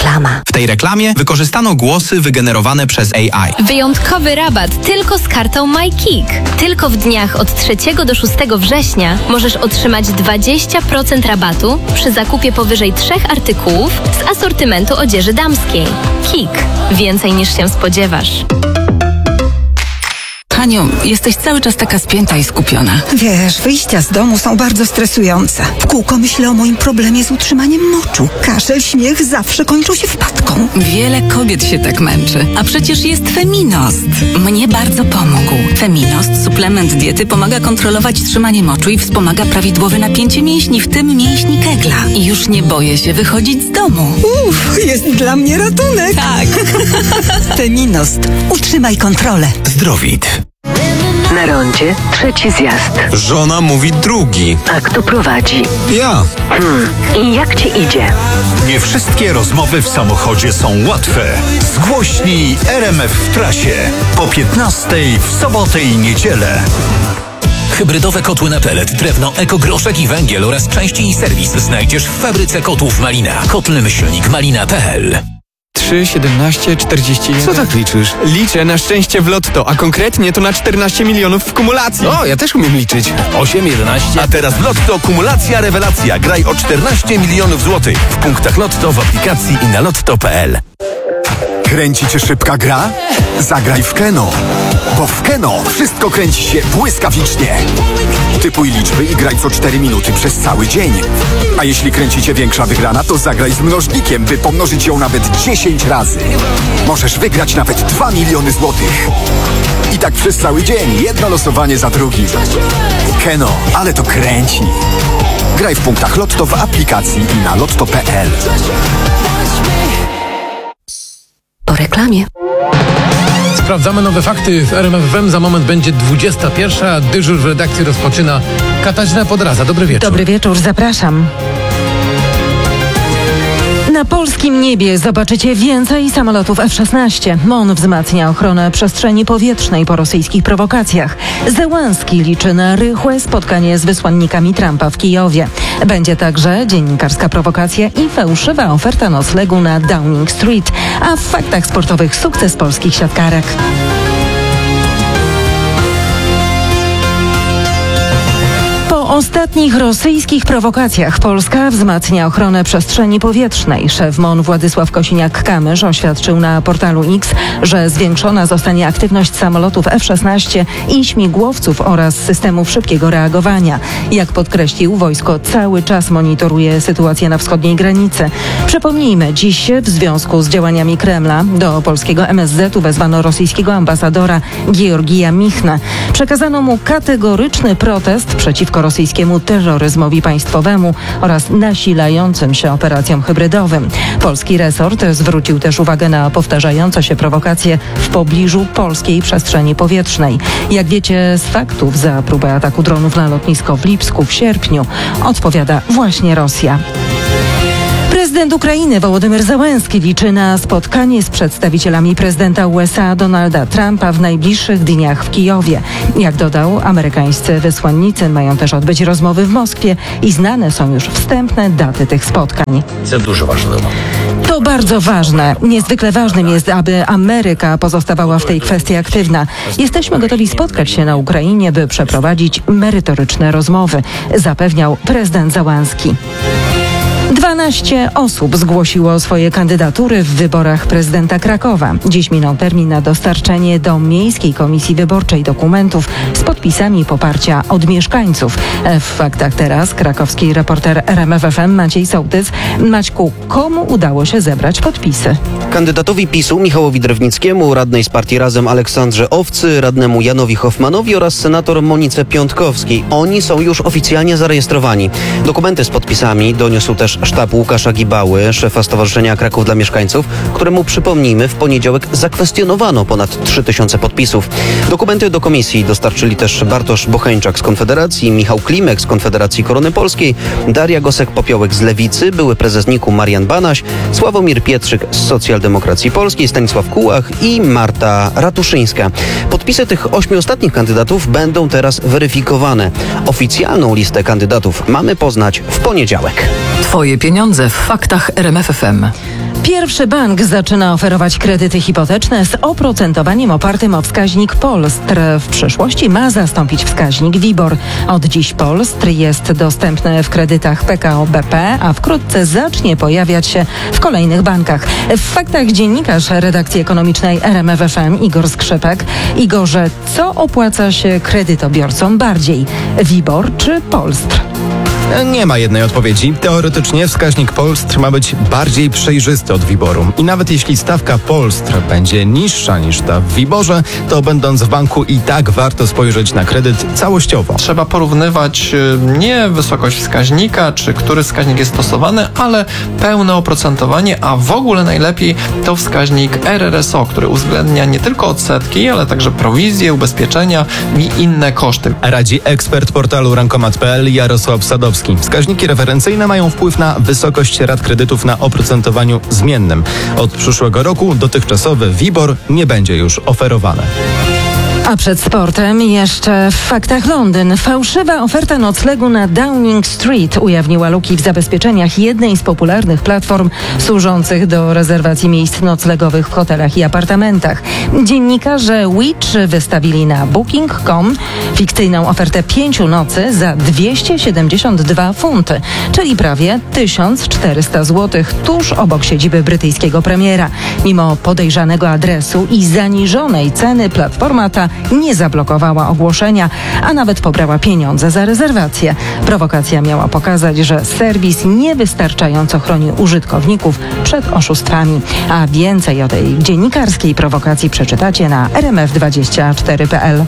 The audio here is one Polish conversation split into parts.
Reklama. W tej reklamie wykorzystano głosy wygenerowane przez AI. Wyjątkowy rabat tylko z kartą MyKick. Tylko w dniach od 3 do 6 września możesz otrzymać 20% rabatu przy zakupie powyżej 3 artykułów z asortymentu odzieży damskiej. Kik. Więcej niż się spodziewasz. Haniu, jesteś cały czas taka spięta i skupiona. Wiesz, wyjścia z domu są bardzo stresujące. W kółko myślę o moim problemie z utrzymaniem moczu. Kaszel, śmiech zawsze kończą się wpadką. Wiele kobiet się tak męczy. A przecież jest Feminost. Mnie bardzo pomógł. Feminost, suplement diety, pomaga kontrolować trzymanie moczu i wspomaga prawidłowe napięcie mięśni, w tym mięśni kegla. I już nie boję się wychodzić z domu. Jest dla mnie ratunek. Tak. Feminost. Utrzymaj kontrolę. Zdrowit. Na rondzie 3. zjazd. Żona mówi 2. A kto prowadzi? Ja. I jak ci idzie? Nie wszystkie rozmowy w samochodzie są łatwe. Zgłośnij RMF w trasie. Po 15:00 w sobotę i niedzielę. Hybrydowe kotły na pelet, drewno, ekogroszek i węgiel oraz części i serwis znajdziesz w fabryce kotłów Malina. Kotle-myślnik malina.pl. 3, 17, 41. Co tak liczysz? Liczę na szczęście w lotto, a konkretnie to na 14 milionów w kumulacji. O, ja też umiem liczyć. 8, 11. A teraz w Lotto kumulacja rewelacja. Graj o 14 milionów złotych. W punktach Lotto, w aplikacji i na lotto.pl. Kręci cię szybka gra? Zagraj w Keno. Bo w Keno wszystko kręci się błyskawicznie. Typuj liczby i graj co 4 minuty przez cały dzień. A jeśli kręci cię większa wygrana, to zagraj z mnożnikiem, by pomnożyć ją nawet 10 razy. Możesz wygrać nawet 2 miliony złotych. I tak przez cały dzień, jedno losowanie za drugim. Keno, ale to kręci. Graj w punktach Lotto, w aplikacji i na lotto.pl. Po reklamie. Sprawdzamy nowe fakty w RMF FM. Za moment będzie 21. Dyżur w redakcji rozpoczyna Katarzyna Podraza. Dobry wieczór. Dobry wieczór, zapraszam. Na polskim niebie zobaczycie więcej samolotów F-16. MON wzmacnia ochronę przestrzeni powietrznej po rosyjskich prowokacjach. Zełenski liczy na rychłe spotkanie z wysłannikami Trumpa w Kijowie. Będzie także dziennikarska prowokacja i fałszywa oferta noclegu na Downing Street. A w faktach sportowych sukces polskich siatkarek. Po ostatnich rosyjskich prowokacjach Polska wzmacnia ochronę przestrzeni powietrznej. Szef MON Władysław Kosiniak-Kamysz oświadczył na portalu X, że zwiększona zostanie aktywność samolotów F-16 i śmigłowców oraz systemów szybkiego reagowania. Jak podkreślił, wojsko cały czas monitoruje sytuację na wschodniej granicy. Przypomnijmy, dziś w związku z działaniami Kremla do polskiego MSZ-u wezwano rosyjskiego ambasadora Georgija Michnę. Przekazano mu kategoryczny protest przeciwko rosyjskiemu terroryzmowi państwowemu oraz nasilającym się operacjom hybrydowym. Polski resort zwrócił też uwagę na powtarzające się prowokacje w pobliżu polskiej przestrzeni powietrznej. Jak wiecie z faktów, za próbę ataku dronów na lotnisko w Lipsku w sierpniu odpowiada właśnie Rosja. Prezydent Ukrainy Wołodymyr Zełenski liczy na spotkanie z przedstawicielami prezydenta USA Donalda Trumpa w najbliższych dniach w Kijowie. Jak dodał, amerykańscy wysłannicy mają też odbyć rozmowy w Moskwie i znane są już wstępne daty tych spotkań. To dużo ważne. To bardzo ważne. Niezwykle ważnym jest, aby Ameryka pozostawała w tej kwestii aktywna. Jesteśmy gotowi spotkać się na Ukrainie, by przeprowadzić merytoryczne rozmowy, zapewniał prezydent Zełenski. 12 osób zgłosiło swoje kandydatury w wyborach prezydenta Krakowa. Dziś minął termin na dostarczenie do Miejskiej Komisji Wyborczej dokumentów z podpisami poparcia od mieszkańców. W faktach teraz krakowski reporter RMF FM Maciej Sołtys. Maćku, komu udało się zebrać podpisy? Kandydatowi PiS-u Michałowi Drewnickiemu, radnej z partii Razem Aleksandrze Owcy, radnemu Janowi Hoffmanowi oraz senator Monice Piątkowskiej. Oni są już oficjalnie zarejestrowani. Dokumenty z podpisami doniósł też sztab Łukasza Gibały, szefa Stowarzyszenia Kraków dla Mieszkańców, któremu, przypomnijmy, w poniedziałek zakwestionowano ponad 3000 podpisów. Dokumenty do komisji dostarczyli też Bartosz Bocheńczak z Konfederacji, Michał Klimek z Konfederacji Korony Polskiej, Daria Gosek-Popiołek z Lewicy, były prezes NIK-u Marian Banaś, Sławomir Pietrzyk z Socjaldemokracji Polskiej, Stanisław Kułach i Marta Ratuszyńska. Podpisy tych 8 ostatnich kandydatów będą teraz weryfikowane. Oficjalną listę kandydatów mamy poznać w poniedziałek. Twoje pieniądze w faktach RMF FM. Pierwszy bank zaczyna oferować kredyty hipoteczne z oprocentowaniem opartym o wskaźnik Polstr. W przyszłości ma zastąpić wskaźnik WIBOR. Od dziś Polstr jest dostępny w kredytach PKO BP, a wkrótce zacznie pojawiać się w kolejnych bankach. W faktach dziennikarz redakcji ekonomicznej RMF FM Igor Skrzypek. Igorze, co opłaca się kredytobiorcom bardziej? WIBOR czy Polstr? Nie ma jednej odpowiedzi. Teoretycznie wskaźnik Polstr ma być bardziej przejrzysty od WIBOR-u. I nawet jeśli stawka Polstr będzie niższa niż ta w WIBOR-ze, to będąc w banku i tak warto spojrzeć na kredyt całościowo. Trzeba porównywać nie wysokość wskaźnika, czy który wskaźnik jest stosowany, ale pełne oprocentowanie, a w ogóle najlepiej to wskaźnik RRSO, który uwzględnia nie tylko odsetki, ale także prowizje, ubezpieczenia i inne koszty. Radzi ekspert portalu rankomat.pl Jarosław Sadowski. Wskaźniki referencyjne mają wpływ na wysokość rat kredytów na oprocentowaniu zmiennym. Od przyszłego roku dotychczasowy WIBOR nie będzie już oferowany. A przed sportem jeszcze w faktach Londyn. Fałszywa oferta noclegu na Downing Street ujawniła luki w zabezpieczeniach jednej z popularnych platform służących do rezerwacji miejsc noclegowych w hotelach i apartamentach. Dziennikarze Which wystawili na Booking.com fikcyjną ofertę 5 nocy za 272 funty, czyli prawie 1400 zł, tuż obok siedziby brytyjskiego premiera. Mimo podejrzanego adresu i zaniżonej ceny platforma ta nie zablokowała ogłoszenia, a nawet pobrała pieniądze za rezerwację. Prowokacja miała pokazać, że serwis niewystarczająco chroni użytkowników przed oszustwami. A więcej o tej dziennikarskiej prowokacji przeczytacie na rmf24.pl.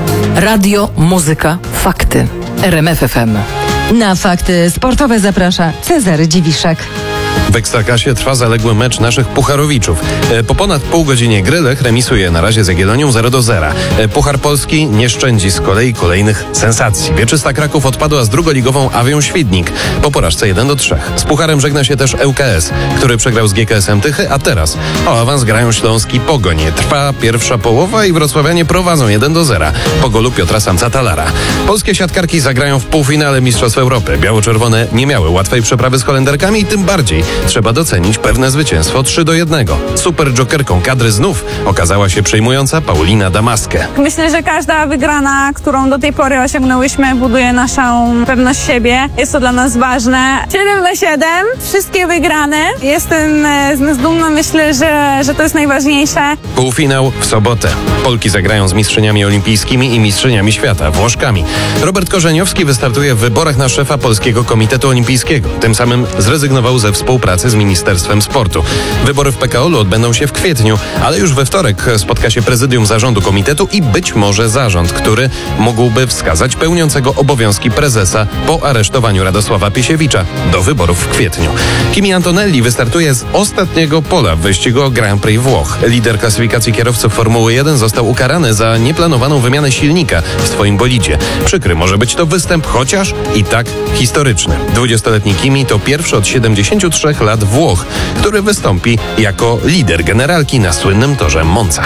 Radio, muzyka, fakty. RMF FM. Na fakty sportowe zaprasza Cezary Dziwiszek. W Ekstraklasie trwa zaległy mecz naszych pucharowiczów. Po ponad pół godzinie gry Lech remisuje na razie z Jagiellonią 0-0. Puchar Polski nie szczędzi z kolei kolejnych sensacji. Wieczysta Kraków odpadła z drugoligową Awią Świdnik po porażce 1-3. Z pucharem żegna się też ŁKS, który przegrał z GKS-em Tychy, a teraz o awans grają Śląski Pogoń. Trwa pierwsza połowa i wrocławianie prowadzą 1-0 po golu Piotra Samca-Talara. Polskie siatkarki zagrają w półfinale Mistrzostw Europy. Biało-czerwone nie miały łatwej przeprawy z Holenderkami i tym bardziej trzeba docenić pewne zwycięstwo 3-1. Super jokerką kadry znów okazała się przejmująca Paulina Damaskę. Myślę, że każda wygrana, którą do tej pory osiągnęłyśmy, buduje naszą pewność siebie. Jest to dla nas ważne. 7-7, wszystkie wygrane. Jestem z nas dumna, myślę, że to jest najważniejsze. Półfinał w sobotę. Polki zagrają z mistrzyniami olimpijskimi i mistrzyniami świata, Włoszkami. Robert Korzeniowski wystartuje w wyborach na szefa Polskiego Komitetu Olimpijskiego. Tym samym zrezygnował ze współpracy z Ministerstwem Sportu. Wybory w PKOL-u odbędą się w kwietniu, ale już we wtorek spotka się prezydium zarządu komitetu i być może zarząd, który mógłby wskazać pełniącego obowiązki prezesa po aresztowaniu Radosława Piesiewicza do wyborów w kwietniu. Kimi Antonelli wystartuje z ostatniego pola w wyścigu o Grand Prix Włoch. Lider klasyfikacji kierowców Formuły 1 został ukarany za nieplanowaną wymianę silnika w swoim bolidzie. Przykry może być to występ, chociaż i tak historyczny. 20-letni Kimi to pierwszy od 73 lat Włoch, który wystąpi jako lider generalki na słynnym torze Monza.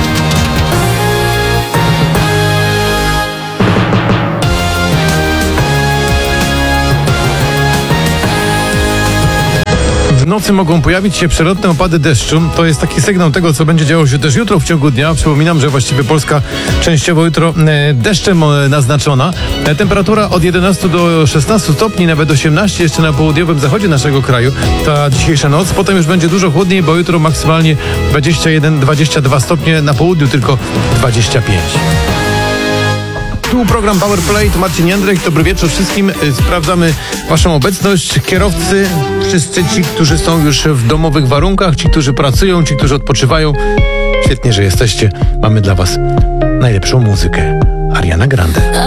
W nocy mogą pojawić się przelotne opady deszczu. To jest taki sygnał tego, co będzie działo się też jutro w ciągu dnia. Przypominam, że właściwie Polska częściowo jutro deszczem naznaczona. Temperatura od 11 do 16 stopni, nawet 18 jeszcze na południowym zachodzie naszego kraju. Ta dzisiejsza noc. Potem już będzie dużo chłodniej, bo jutro maksymalnie 21-22 stopnie, na południu tylko 25. Tu program Power Play, to Marcin Jędrek, dobry wieczór wszystkim. Sprawdzamy waszą obecność. Kierowcy, wszyscy ci, którzy są już w domowych warunkach, ci, którzy pracują, ci, którzy odpoczywają. Świetnie, że jesteście. Mamy dla was najlepszą muzykę. Ariana Grande.